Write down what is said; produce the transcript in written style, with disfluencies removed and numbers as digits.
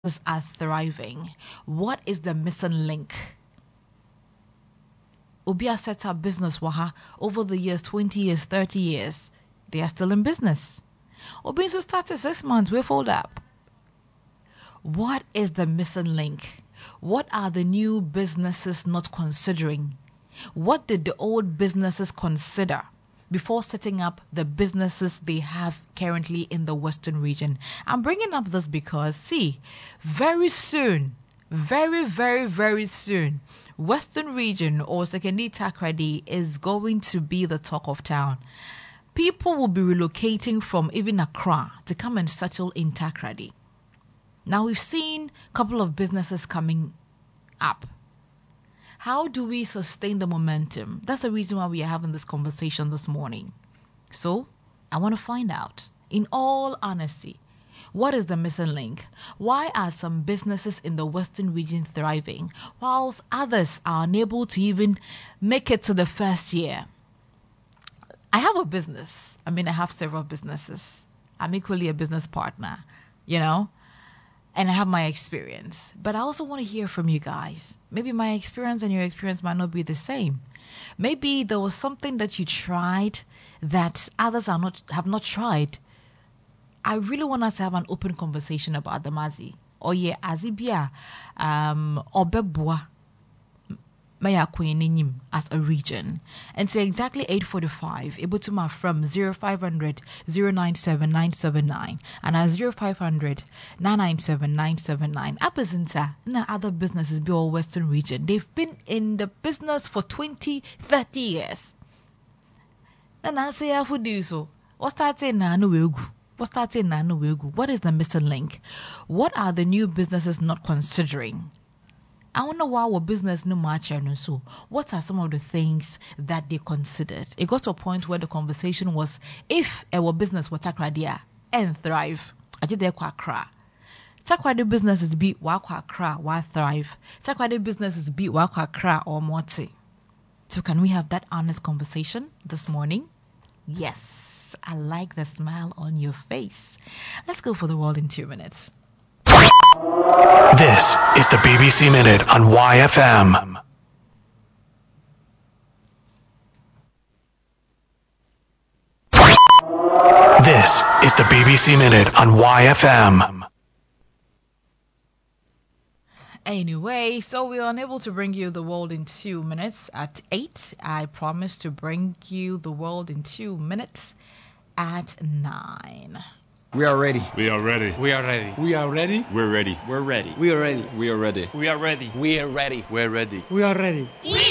are thriving. What is the missing link? Ubia set up business waha over the years, 20 years, 30 years. They are still in business. Obi so started 6 months, we fold up. What is the missing link? What are the new businesses not considering? What did the old businesses consider before setting up the businesses they have currently in the Western region? I'm bringing up this because, see, very soon, very, very, very soon, Western region or Sekondi Takoradi is going to be the talk of town. People will be relocating from even Accra to come and settle in Takoradi. Now, we've seen a couple of businesses coming up. How do we sustain the momentum? That's the reason why we are having this conversation this morning. So, I want to find out, in all honesty, what is the missing link? Why are some businesses in the Western region thriving, whilst others are unable to even make it to the first year? I have a business. I have several businesses. I'm equally a business partner, and I have my experience. But I also want to hear from you guys. Maybe my experience and your experience might not be the same. Maybe there was something that you tried that others have not tried. I really want us to have an open conversation about the Mazi. Oye azibia obebua maya kwenenyim as a region. And say exactly 8:45 able to my from 0500 097 979 and at 0500 997 979. Apazinta na other businesses be all Western region. They've been in the business for 20, 30 years. And I say I would do so. What started na no wegu? What is the missing link? What are the new businesses not considering? I wonder why our business no match and so. What are some of the things that they considered? It got to a point where the conversation was, if our business were Takoradi and thrive, I did there kwa kra. Takoradi businesses be wa kwa kra wa thrive. Takoradi businesses be wa kwa kra or moti. So can we have that honest conversation this morning? Yes, I like the smile on your face. Let's go for the world in 2 minutes. This is the BBC Minute on YFM. This is the BBC Minute on YFM. Anyway, so we are unable to bring you the world in 2 minutes at 8. I promise to bring you the world in 2 minutes at 9. We are ready. We are ready. We are ready. We are ready. We're ready. We're ready. We are ready. We are ready. We are ready. We are ready. We're ready. We are ready. We